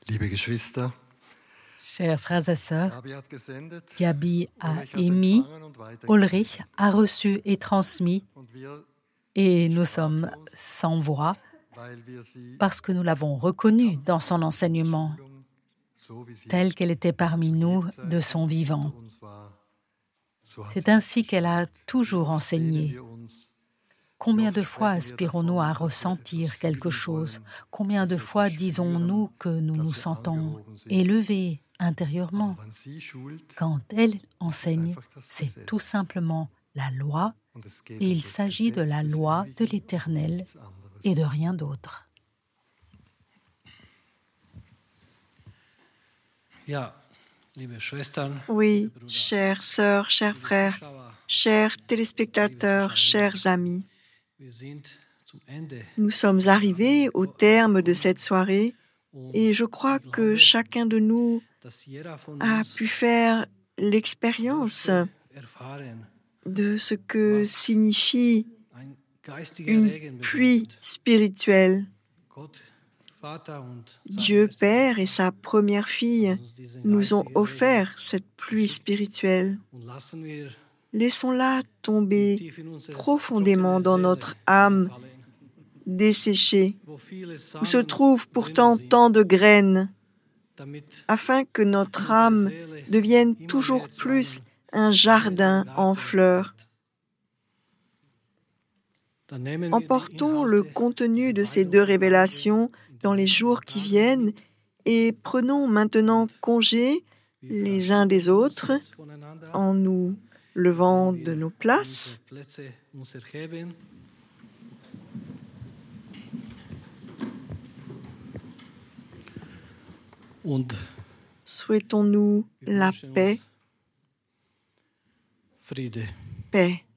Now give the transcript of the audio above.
Liebe Geschwister, Chers frères et sœurs, Gabi hat gesendet, Gabi a Ulrich hat émis, empfangen und weitergegeben. Ulrich a reçu et transmis, Und wir, et nous sommes sans voix weil wir sie parce que nous l'avons reconnue dans son enseignement, so wie sie telle qu'elle était parmi nous de son vivant. uns war, so hat C'est sie ainsi qu'elle a toujours sehnen enseigné. wir uns. Combien de fois aspirons-nous à ressentir quelque chose? Combien de fois disons-nous que nous nous sentons élevés intérieurement? Wann sie schult, Quand elle enseigne, c'est tout simplement la loi, und es geht et um il das s'agit de la Gesetz des loi de Ewigen, l'Éternel nichts anderes. et de rien d'autre. Ja, liebe Schwestern, Oui, chères sœurs, chers frères, Zuschauer, chers téléspectateurs, chers amis, wir sind zum Ende nous sommes arrivés au terme de cette soirée et je crois que chacun de nous dass jeder von a uns pu faire l'expérience erfahren, de ce que signifie ein geistiger une Regen pluie bedeutet. spirituelle. Gott, Vater und Dieu Père et sa première fille uns diesen nous ont geistigen offert cette pluie spirituelle. Regen und lassen wir Laissons-la tomber tief in unsere profondément trockene dans Seele notre âme fallen, desséchée, wo viele où se Samen trouvent pourtant drinnen sind, tant de graines, damit afin que notre âme unsere Seele devienne immer toujours mehr zu plus einem un jardin en Garten fleurs. wird. Dann nehmen wir die Emportons le Inhalte contenu de dieser ces deux Weihnachten révélations in dans les den jours nächsten qui Tagen. viennent et prenons maintenant congé Wir les uns des verabschieden uns autres jetzt voneinander, en nous levant indem de wir nos von places. unseren Plätzen uns erheben. Und Souhaitons-nous wir la wünschen paix, uns Friede. paix.